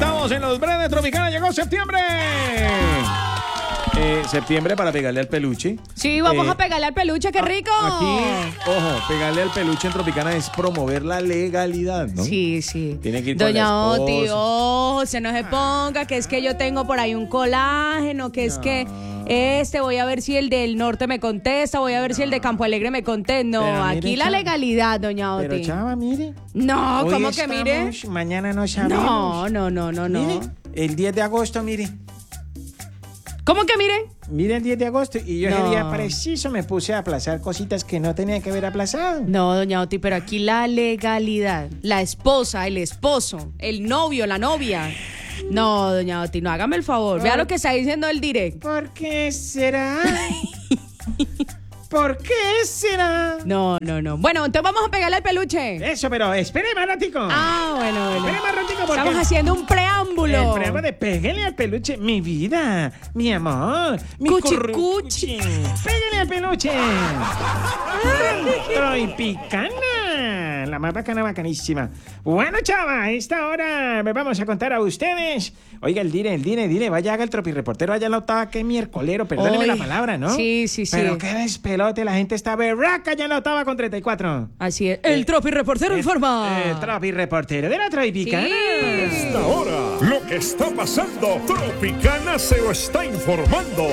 estamos en los breves Tropicana. Llegó septiembre. Septiembre para pegarle al peluche. Sí, vamos a pegarle al peluche, qué rico. Aquí, ojo, pegarle al peluche en Tropicana es promover la legalidad, ¿no? Sí, sí. Tiene que ir con Doña la Oti, esposa. ojo, se no se ponga, que es que yo tengo por ahí un colágeno, que es que voy a ver si el del norte me contesta, voy a ver si el de Campo Alegre me contesta. No, Pero mire, aquí la chava. legalidad, doña Oti. Pero chava, mire. No, Hoy ¿cómo que mire? estamos, mañana no sabemos. No. Mire, el 10 de agosto, mire. ¿Cómo que mire? Mire el 10 de agosto y yo ese No. día preciso me puse a aplazar cositas que no tenía que haber aplazado. No, doña Oti, pero aquí la legalidad, la esposa, el esposo, el novio, la novia. No, doña Oti, no, hágame el favor. Vea lo que está diciendo el direct. ¿Por qué será? ¿Por qué será? No. Bueno, entonces vamos a pegarle al peluche. Eso, pero espere más ratico. Bueno. Espere más ratico porque... Estamos haciendo un preámbulo. El programa de Pégale al peluche, mi vida, mi amor, mi Cuchi, curruchi. Pégale al peluche. Tropicana, la más bacana, bacanísima. Bueno, chava, a esta hora me vamos a contar a ustedes. Oiga, el dire, vaya, haga el tropireportero allá en la octava, que miércolero, perdóneme la palabra, ¿no? Sí. Pero qué despelote, la gente está berraca allá en la octava con 34. Así es. El tropi reportero informa. El tropireportero de la Tropicana. Sí. Hasta ahora, lo que está pasando, Tropicana se lo está informando.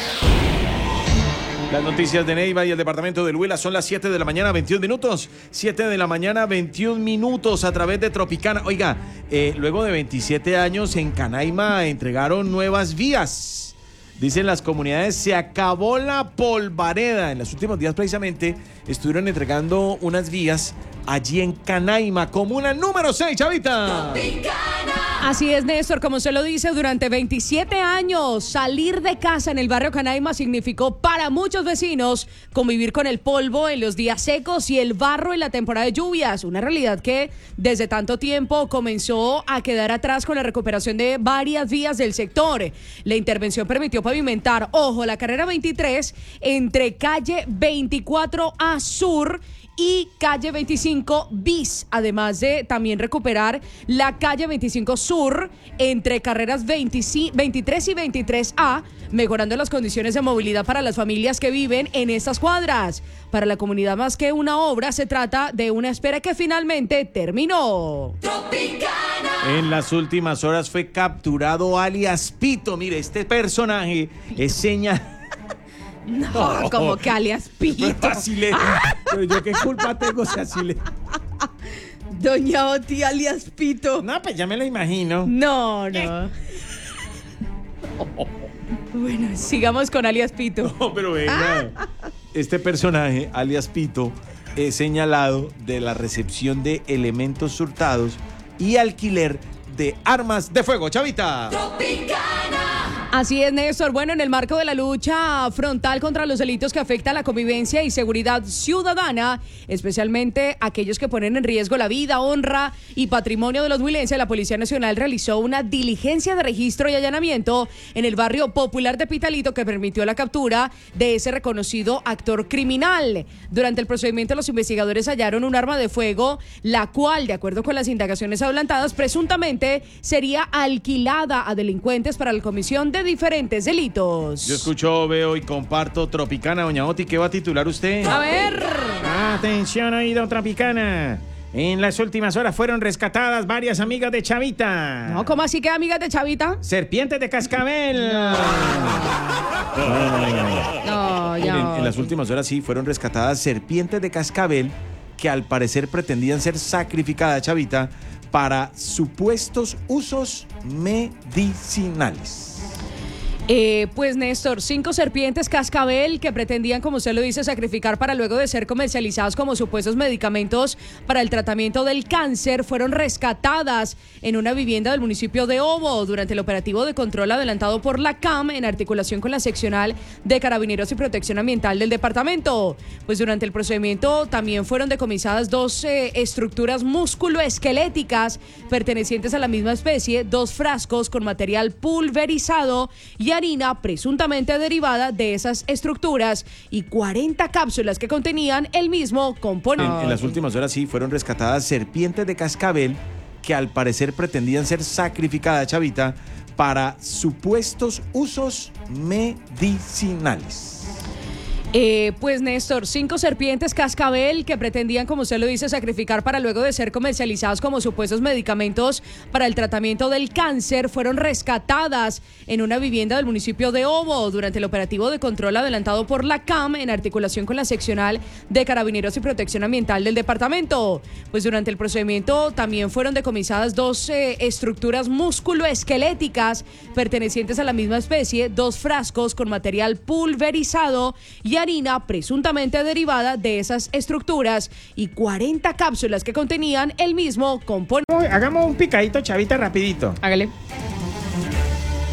Las noticias de Neiva y el departamento del Huila son las 7 de la mañana, 21 minutos. 7 de la mañana, 21 minutos a través de Tropicana. Oiga, luego de 27 años en Canaima entregaron nuevas vías. Dicen las comunidades, se acabó la polvareda. En los últimos días precisamente estuvieron entregando unas vías allí en Canaima, comuna número 6, chavita. Así es, Néstor, como se lo dice, durante 27 años salir de casa en el barrio Canaima significó para muchos vecinos convivir con el polvo en los días secos y el barro en la temporada de lluvias, una realidad que desde tanto tiempo comenzó a quedar atrás con la recuperación de varias vías del sector. La intervención permitió pavimentar, ojo, la carrera 23 entre calle 24A Sur y calle 25 bis, además de también recuperar la calle 25 Sur entre carreras 23 y 23A, mejorando las condiciones de movilidad para las familias que viven en estas cuadras. Para la comunidad, más que una obra, se trata de una espera que finalmente terminó. En las últimas horas fue capturado alias Pito. Mire, este personaje es seña... No, como que alias Pito. Pero yo qué culpa tengo si así le... Doña Oti alias Pito. No, pues ya me lo imagino. No. Bueno, sigamos con alias Pito. No, pero venga. Este personaje, alias Pito, es señalado de la recepción de elementos hurtados y alquiler de armas de fuego. Chavita. Así es, Néstor. Bueno, en el marco de la lucha frontal contra los delitos que afectan la convivencia y seguridad ciudadana, especialmente aquellos que ponen en riesgo la vida, honra y patrimonio de los huilenses, la Policía Nacional realizó una diligencia de registro y allanamiento en el barrio popular de Pitalito que permitió la captura de ese reconocido actor criminal. Durante el procedimiento, los investigadores hallaron un arma de fuego, la cual, de acuerdo con las indagaciones adelantadas, presuntamente sería alquilada a delincuentes para la comisión de diferentes delitos. Yo escucho, veo y comparto Tropicana. Doña Oti, ¿qué va a titular usted? A ver. Atención, oído Tropicana. En las últimas horas fueron rescatadas varias amigas de Chavita. No, ¿cómo así que amigas de Chavita? Serpientes de cascabel. No, ya. Miren, en las últimas horas sí fueron rescatadas serpientes de cascabel que al parecer pretendían ser sacrificadas, Chavita, para supuestos usos medicinales. Pues Néstor, 5 serpientes cascabel que pretendían, como usted lo dice, sacrificar para luego de ser comercializadas como supuestos medicamentos para el tratamiento del cáncer, fueron rescatadas en una vivienda del municipio de Obo durante el operativo de control adelantado por la CAM en articulación con la seccional de Carabineros y Protección Ambiental del departamento. Pues durante el procedimiento también fueron decomisadas 2 estructuras musculoesqueléticas pertenecientes a la misma especie, 2 frascos con material pulverizado y harina presuntamente derivada de esas estructuras y 40 cápsulas que contenían el mismo componente. En las últimas horas sí fueron rescatadas serpientes de cascabel que al parecer pretendían ser sacrificadas, Chavita, para supuestos usos medicinales. Pues Néstor, 5 serpientes cascabel que pretendían, como usted lo dice, sacrificar para luego de ser comercializados como supuestos medicamentos para el tratamiento del cáncer, fueron rescatadas en una vivienda del municipio de Obo durante el operativo de control adelantado por la CAM en articulación con la seccional de Carabineros y Protección Ambiental del departamento. Pues durante el procedimiento también fueron decomisadas 2 estructuras musculoesqueléticas pertenecientes a la misma especie, 2 frascos con material pulverizado y harina presuntamente derivada de esas estructuras y 40 cápsulas que contenían el mismo componente. Hagamos un picadito, Chavita, rapidito. Hágale.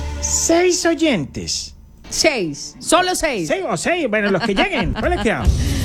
6 oyentes. 6, solo 6. 6 o 6, bueno, los que lleguen. ¿Cuál les queda?